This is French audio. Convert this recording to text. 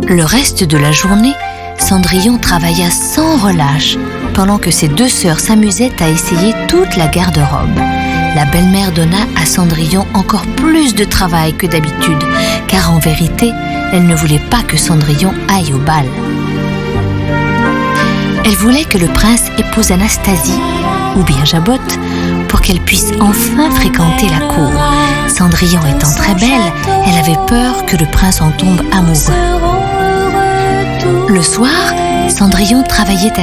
Le reste de la journée, Cendrillon travailla sans relâche, pendant que ses deux sœurs s'amusaient à essayer toute la garde-robe. La belle-mère donna à Cendrillon encore plus de travail que d'habitude, car en vérité, elle ne voulait pas que Cendrillon aille au bal. Elle voulait que le prince épouse Anastasie, ou bien Jabote, pour qu'elle puisse enfin fréquenter la cour. Cendrillon étant très belle, elle avait peur que le prince en tombe amoureux. Le soir, Cendrillon travaillait à